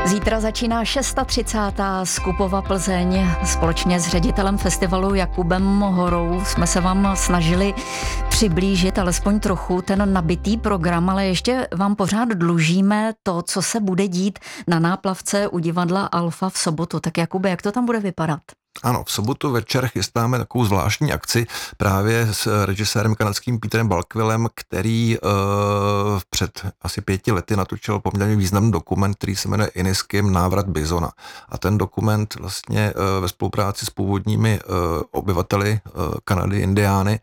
Zítra začíná 630. Skupova Plzeň. Společně s ředitelem festivalu Jakubem Horou jsme se vám snažili přiblížit alespoň trochu ten nabitý program, ale ještě vám pořád dlužíme to, co se bude dít na náplavce u divadla Alfa v sobotu. Tak Jakube, jak to tam bude vypadat? Ano, v sobotu večer chystáme takovou zvláštní akci právě s režisérem kanadským Peterem Balkvillem, který před asi 5 lety natočil poměrně významný dokument, který se jmenuje Iniskim Návrat bizona. A ten dokument vlastně ve spolupráci s původními obyvateli Kanady, Indiány,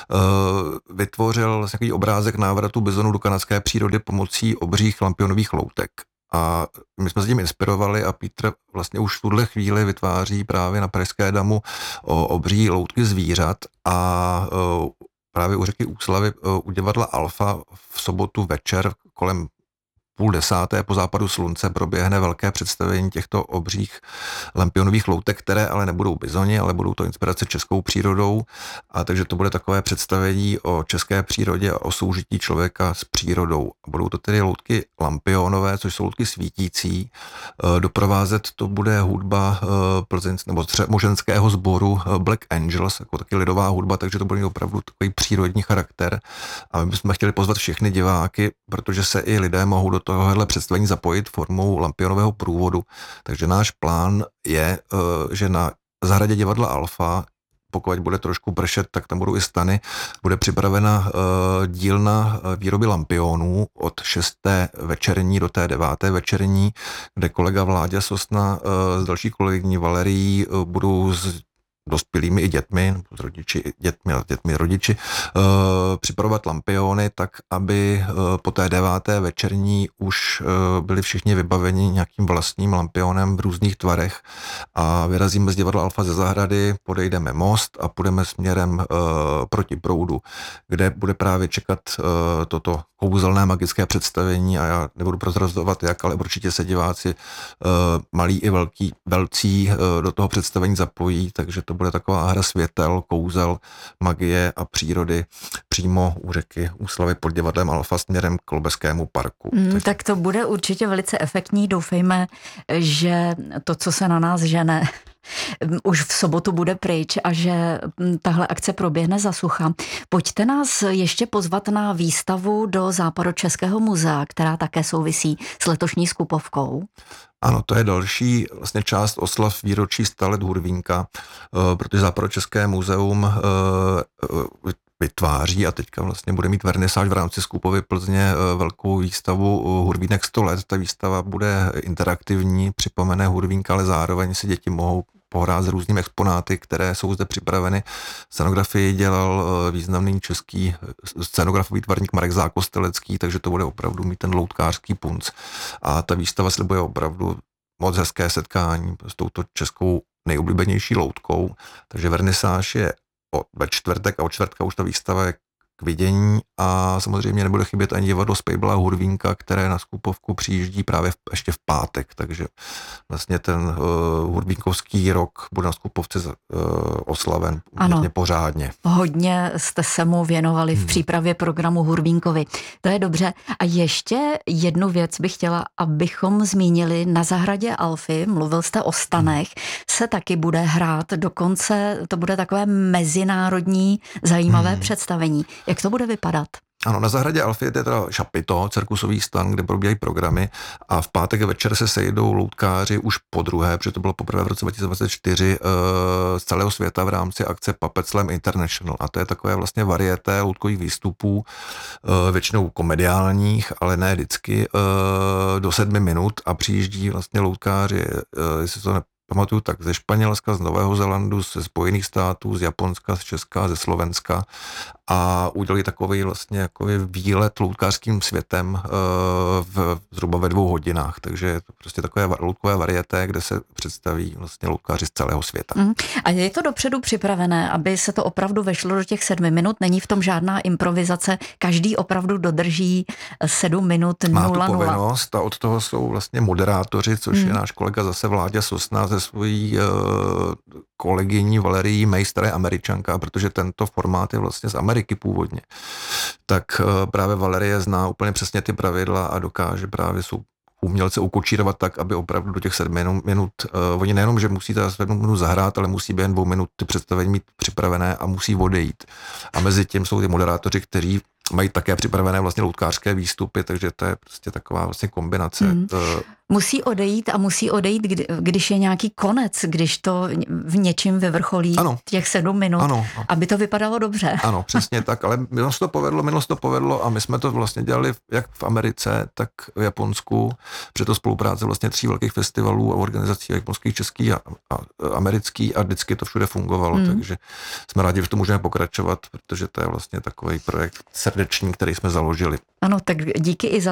vytvořil vlastně takový obrázek návratu bizonu do kanadské přírody pomocí obřích lampionových loutek. A my jsme se tím inspirovali a Petr vlastně už v tuhle chvíli vytváří právě na Pražské damu obří loutky zvířat a právě u řeky Úslavy u divadla Alfa v sobotu večer kolem 9:30 po západu slunce proběhne velké představení těchto obřích lampionových loutek, které ale nebudou bizoni, ale budou to inspirace českou přírodou. A takže to bude takové představení o české přírodě a o soužití člověka s přírodou. Budou to tedy loutky lampionové, což jsou loutky svítící. Doprovázet to bude hudba nebo moženského sboru Black Angels, jako taky lidová hudba, takže to bude opravdu takový přírodní charakter. A my bychom chtěli pozvat všechny diváky, protože se i lidé mohou do tohohle představení zapojit formou lampionového průvodu. Takže náš plán je, že na zahradě divadla Alfa, pokud bude trošku pršet, tak tam budou i stany, bude připravena dílna výroby lampionů od 6. večerní do té 9. večerní, kde kolega Vláďa Sosna s další kolegyní Valerií budou s dospělými i dětmi, rodiči, připravovat lampiony tak, aby po té 9. večerní už byli všichni vybaveni nějakým vlastním lampionem v různých tvarech a vyrazíme z divadla Alfa ze zahrady, podejdeme most a půjdeme směrem proti proudu, kde bude právě čekat toto kouzelné magické představení a já nebudu prozrazovat jak, ale určitě se diváci malí i velcí do toho představení zapojí, takže to bude taková hra světel, kouzel, magie a přírody přímo u řeky Úslavy pod divadlem Alfa směrem k Lobeskému parku. Tak to bude určitě velice efektní. Doufejme, že to, co se na nás žene, už v sobotu bude pryč a že tahle akce proběhne za sucha. Pojďte nás ještě pozvat na výstavu do Západočeského muzea, která také souvisí s letošní skupovkou. Ano, to je další vlastně část oslav výročí 100 let Hurvínka, protože Západočeské muzeum vytváří a teďka vlastně bude mít vernisáž v rámci Skupovy Plzně velkou výstavu Hurvínek 100 let. Ta výstava bude interaktivní, připomene Hurvínka, ale zároveň si děti mohou pohrát s různými exponáty, které jsou zde připraveny. Scenografii dělal významný český scenografový tvarník Marek Zákostelecký, takže to bude opravdu mít ten loutkářský punc. A ta výstava slibuje opravdu moc hezké setkání s touto českou nejoblíbenější loutkou. Takže vernisáž je ve čtvrtek a od čtvrtka už ta výstava je k vidění a samozřejmě nebude chybět ani divadlo Spejbla Hurvínka, které na skupovku přijíždí právě ještě v pátek, takže vlastně ten hurvínkovský rok bude na skupovce oslaven pořádně. Hodně jste se mu věnovali v přípravě programu Hurvínkovi. To je dobře. A ještě jednu věc bych chtěla, abychom zmínili. Na zahradě Alfy, mluvil jste o stanech, se taky bude hrát, dokonce to bude takové mezinárodní zajímavé představení. Jak to bude vypadat? Ano, na zahradě Alfy je teda šapito, cirkusový stan, kde probíhají programy a v pátek večer se sejdou loutkáři už podruhé, protože to bylo poprvé v roce 2024 z celého světa v rámci akce Puppet Slam International a to je takové vlastně varieté loutkových výstupů, většinou komediálních, ale ne vždycky, do 7 minut a přijíždí vlastně loutkáři, jestli to pamatuju, tak ze Španělska, z Nového Zélandu, ze Spojených států, z Japonska, z Česka, ze Slovenska a udělali takový vlastně jako výlet loutkářským světem zhruba ve 2 hodinách. Takže je to prostě takové loutkové varieté, kde se představí vlastně loutkáři z celého světa. A je to dopředu připravené, aby se to opravdu vešlo do těch 7 minut? Není v tom žádná improvizace? Každý opravdu dodrží 7 minut 0:0? Má tu povinnost a od toho jsou vlastně moderátoři, což je náš kolega zase Vláďa Sosna ze svojí kolegyní Valerií Mejstra je Američanka, protože tento formát je vlastně z Ameriky původně. Tak právě Valerie zná úplně přesně ty pravidla a dokáže právě umělce ukočírovat tak, aby opravdu do těch 7 minut, oni nejenom, že musí ta 7 minut zahrát, ale musí během 2 minut ty představení mít připravené a musí odejít. A mezi tím jsou ty moderátoři, kteří mají také připravené vlastně loutkářské výstupy, takže to je prostě taková vlastně kombinace. Musí odejít, když je nějaký konec, když to v něčím vyvrcholí těch 7 minut, aby to vypadalo dobře. Ano, přesně tak, ale minulost to povedlo a my jsme to vlastně dělali jak v Americe, tak v Japonsku, při to spolupráce vlastně 3 velkých festivalů a organizací japonských, českých a americký a vždycky to všude fungovalo, takže jsme rádi, že to můžeme pokračovat, protože to je vlastně takový projekt srdeční, který jsme založili. Ano, tak díky i za